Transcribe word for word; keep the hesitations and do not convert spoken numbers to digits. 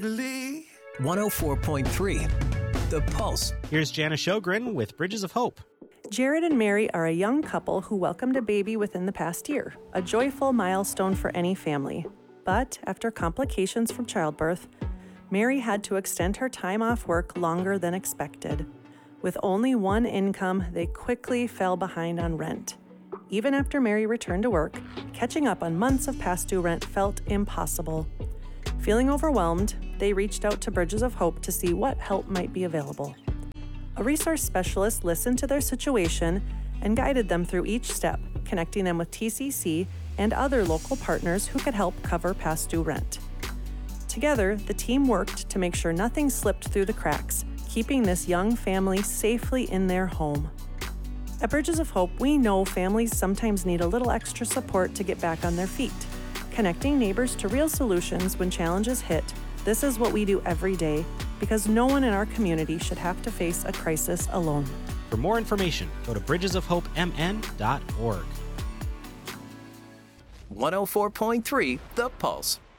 one oh four point three, The Pulse. Here's Jana Sjogren with Bridges of Hope. Jared and Mary are a young couple who welcomed a baby within the past year, a joyful milestone for any family. But after complications from childbirth, Mary had to extend her time off work longer than expected. With only one income, they quickly fell behind on rent. Even after Mary returned to work, catching up on months of past due rent felt impossible. Feeling overwhelmed, they reached out to Bridges of Hope to see what help might be available. A resource specialist listened to their situation and guided them through each step, connecting them with T C C and other local partners who could help cover past due rent. Together, the team worked to make sure nothing slipped through the cracks, keeping this young family safely in their home. At Bridges of Hope, we know families sometimes need a little extra support to get back on their feet. Connecting neighbors to real solutions when challenges hit, this is what we do every day, because no one in our community should have to face a crisis alone. For more information, go to bridges of hope m n dot org. one oh four point three, The Pulse.